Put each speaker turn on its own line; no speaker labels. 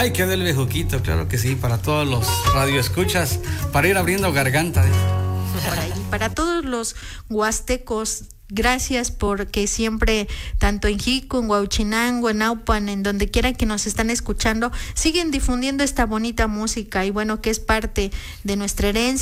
Ay, qué del bejuquito, claro que sí, para todos los radioescuchas, para ir abriendo garganta.
Por ahí, para todos los huastecos, gracias porque siempre, tanto en Jico, en Huauchinango, en Naupan, en donde quiera que nos están escuchando, siguen difundiendo esta bonita música y bueno, que es parte de nuestra herencia.